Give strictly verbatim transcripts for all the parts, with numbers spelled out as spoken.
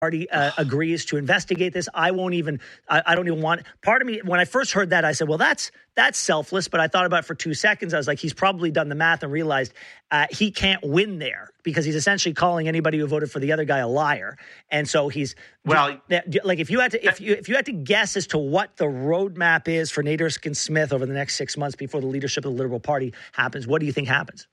Party uh, agrees to investigate this. I won't even, I, I don't even want, part of me, when I first heard that, I said, well, that's, that's selfless. But I thought about it for two seconds. I was like, he's probably done the math and realized uh, he can't win there because he's essentially calling anybody who voted for the other guy a liar. And so he's, well, like if you had to, if you, if you had to guess as to what the roadmap is for Nate Erskine-Smith over the next six months before the leadership of the Liberal Party happens, what do you think happens?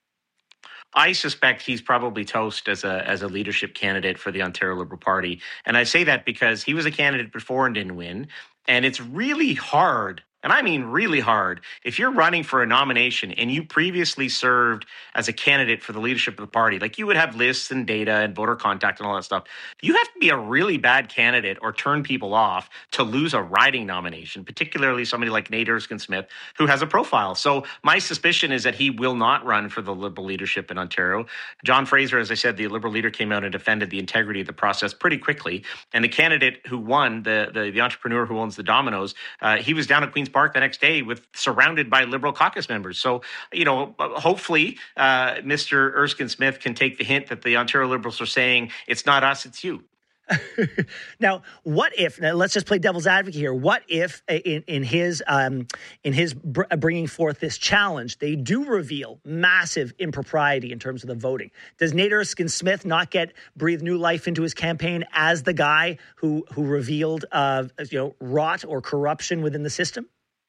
I suspect he's probably toast as a as a leadership candidate for the Ontario Liberal Party. And I say that because he was a candidate before and didn't win. And it's really hard, and I mean really hard, if you're running for a nomination and you previously served as a candidate for the leadership of the party, like you would have lists and data and voter contact and all that stuff. You have to be a really bad candidate or turn people off to lose a riding nomination, particularly somebody like Nate Erskine-Smith, who has a profile. So my suspicion is that he will not run for the Liberal leadership in Ontario. John Fraser, as I said, the Liberal leader, came out and defended the integrity of the process pretty quickly. And the candidate who won, the the, the entrepreneur who owns the Domino's, uh, he was down at Queen's Park the next day with surrounded by Liberal caucus members. So, you know, hopefully uh, Mister Erskine-Smith can take the hint that the Ontario Liberals are saying, it's not us, it's you. Now, what if? Now let's just play devil's advocate here. What if, in, in his um, in his br- bringing forth this challenge, they do reveal massive impropriety in terms of the voting? Does Nate Erskine-Smith not get breathe new life into his campaign as the guy who who revealed, uh, you know, rot or corruption within the system?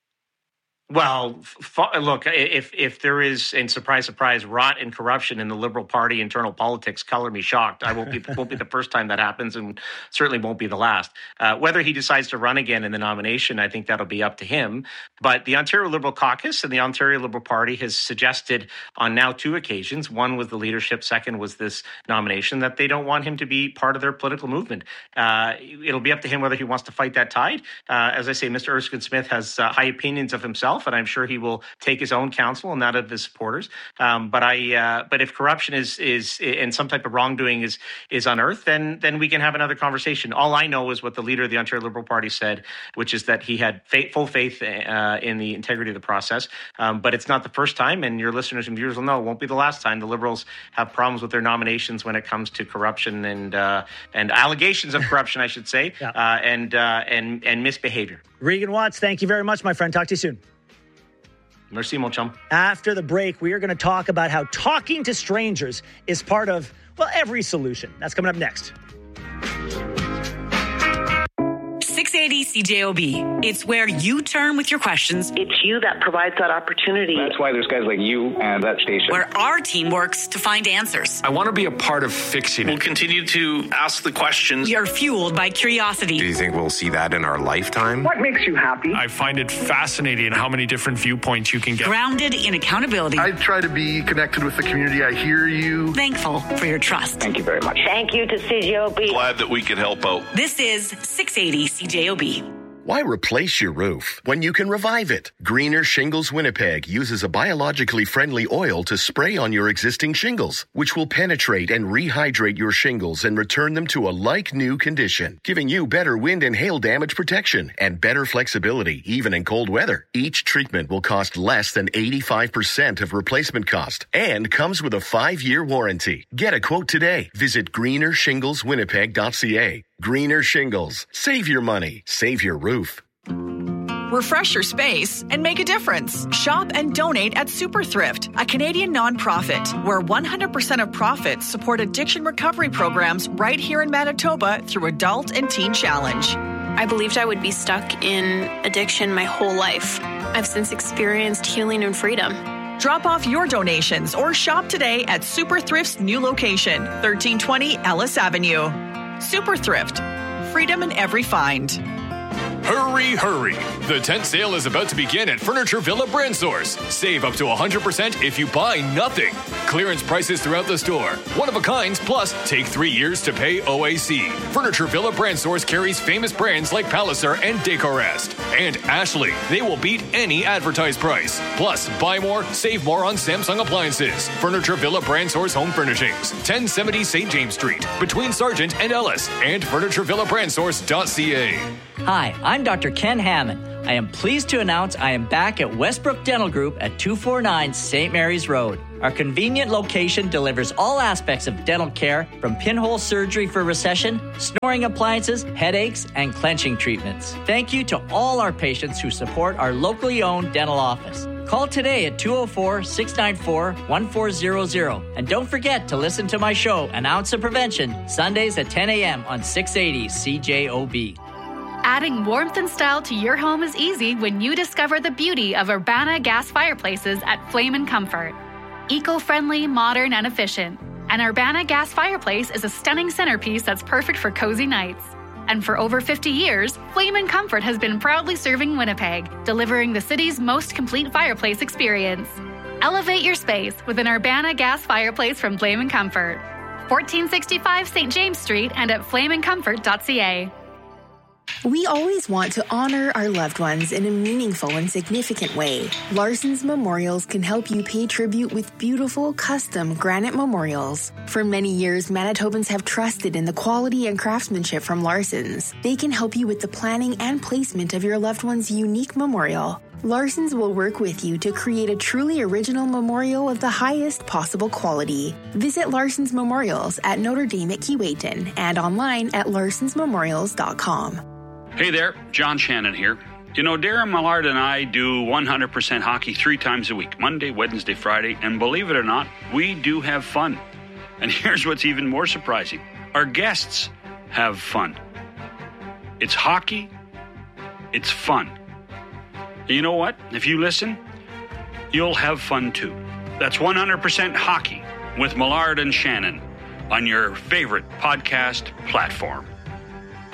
Well, f- look, if if there is, and surprise, surprise, rot and corruption in the Liberal Party internal politics, color me shocked. I won't be won't be the first time that happens, and certainly won't be the last. Uh, whether he decides to run again in the nomination, I think that'll be up to him. But the Ontario Liberal Caucus and the Ontario Liberal Party has suggested on now two occasions, one was the leadership, second was this nomination, that they don't want him to be part of their political movement. Uh, it'll be up to him whether he wants to fight that tide. Uh, as I say, Mister Erskine-Smith has uh, high opinions of himself, and I'm sure he will take his own counsel and that of his supporters. Um, but I, uh, but if corruption is is and some type of wrongdoing is is unearthed, then then we can have another conversation. All I know is what the leader of the Ontario Liberal Party said, which is that he had faith, full faith uh, in the integrity of the process. Um, but it's not the first time, and your listeners and viewers will know it won't be the last time the Liberals have problems with their nominations when it comes to corruption and uh, and allegations of corruption, I should say, yeah. uh, and uh, and and misbehavior. Regan Watts, thank you very much, my friend. Talk to you soon. Merci, mon chum. After the break, we are going to talk about how talking to strangers is part of, well, every solution. That's coming up next. six eighty C J O B. It's where you turn with your questions. It's you that provides that opportunity. That's why there's guys like you and that station. Where our team works to find answers. I want to be a part of fixing it. We'll continue to ask the questions. We are fueled by curiosity. Do you think we'll see that in our lifetime? What makes you happy? I find it fascinating how many different viewpoints you can get. Grounded in accountability. I try to be connected with the community. I hear you. Thankful for your trust. Thank you very much. Thank you to C J O B. Glad that we could help out. This is six eighty C J O B. Why replace your roof when you can revive it? Greener Shingles Winnipeg uses a biologically friendly oil to spray on your existing shingles, which will penetrate and rehydrate your shingles and return them to a like-new condition, giving you better wind and hail damage protection and better flexibility, even in cold weather. Each treatment will cost less than eighty-five percent of replacement cost and comes with a five-year warranty. Get a quote today. Visit greener shingles winnipeg dot c a. Greener Shingles. Save your money. Save your roof. Refresh your space and make a difference. Shop and donate at Super Thrift, a Canadian nonprofit where one hundred percent of profits support addiction recovery programs right here in Manitoba through Adult and Teen Challenge. I believed I would be stuck in addiction my whole life. I've since experienced healing and freedom. Drop off your donations or shop today at Super Thrift's new location, thirteen twenty Ellis Avenue. Super Thrift. Freedom in every find. Hurry, hurry. The tent sale is about to begin at Furniture Villa Brand Source. Save up to one hundred percent if you buy nothing. Clearance prices throughout the store. One of a kinds, plus take three years to pay O A C. Furniture Villa Brand Source carries famous brands like Palliser and Decorest. And Ashley. They will beat any advertised price. Plus, buy more, save more on Samsung appliances. Furniture Villa Brand Source Home Furnishings. ten seventy Saint James Street. Between Sargent and Ellis. And furniture villa brand source dot c a. Hi, I'm Doctor Ken Hammond. I am pleased to announce I am back at Westbrook Dental Group at two forty-nine Saint Mary's Road. Our convenient location delivers all aspects of dental care, from pinhole surgery for recession, snoring appliances, headaches, and clenching treatments. Thank you to all our patients who support our locally owned dental office. Call today at two oh four, six nine four, one four zero zero. And don't forget to listen to my show, An Ounce of Prevention, Sundays at ten a.m. on six eighty C J O B. Adding warmth and style to your home is easy when you discover the beauty of Urbana gas fireplaces at Flame and Comfort. Eco-friendly, modern, and efficient. An Urbana gas fireplace is a stunning centerpiece that's perfect for cozy nights. And for over fifty years, Flame and Comfort has been proudly serving Winnipeg, delivering the city's most complete fireplace experience. Elevate your space with an Urbana gas fireplace from Flame and Comfort. fourteen sixty-five Saint James Street and at flame and comfort dot c a. We always want to honor our loved ones in a meaningful and significant way. Larson's Memorials can help you pay tribute with beautiful, custom granite memorials. For many years, Manitobans have trusted in the quality and craftsmanship from Larson's. They can help you with the planning and placement of your loved one's unique memorial. Larson's will work with you to create a truly original memorial of the highest possible quality. Visit Larson's Memorials at Notre Dame at Keewatin and online at larsons memorials dot com. Hey there, John Shannon here. You know, Darren Millard and I do one hundred percent hockey three times a week, Monday, Wednesday, Friday, and believe it or not, we do have fun. And here's what's even more surprising. Our guests have fun. It's hockey. It's fun. And you know what? If you listen, you'll have fun too. That's one hundred percent hockey with Millard and Shannon on your favorite podcast platform.